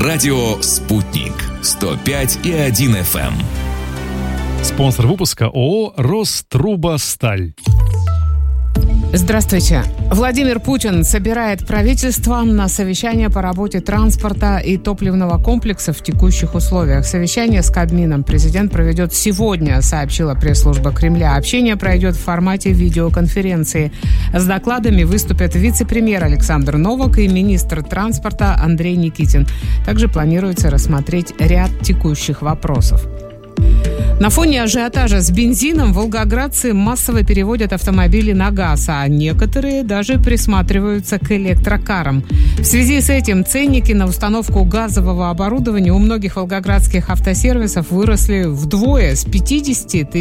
Радио «Спутник». 105,1 FM. Спонсор выпуска ООО «Рострубосталь». Здравствуйте. Владимир Путин собирает правительство на совещание по работе транспорта и топливного комплекса в текущих условиях. Совещание с Кабмином президент проведет сегодня, сообщила пресс-служба Кремля. Общение пройдет в формате видеоконференции. С докладами выступят вице-премьер Александр Новак и министр транспорта Андрей Никитин. Также планируется рассмотреть ряд текущих вопросов. На фоне ажиотажа с бензином волгоградцы массово переводят автомобили на газ, а некоторые даже присматриваются к электрокарам. В связи с этим ценники на установку газового оборудования у многих волгоградских автосервисов выросли вдвое, с 50